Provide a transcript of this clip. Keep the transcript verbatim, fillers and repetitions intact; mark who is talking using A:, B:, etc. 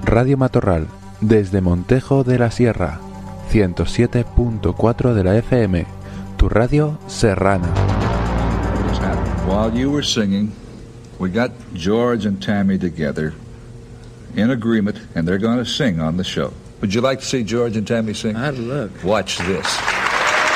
A: Radio Matorral, desde Montejo de la Sierra, ciento siete punto cuatro de la F M, tu radio serrana.
B: While you were singing, we got George and Tammy together in agreement, and they're going to sing on the show. Would you like to see George and Tammy sing?
C: I'd love.
B: Watch this.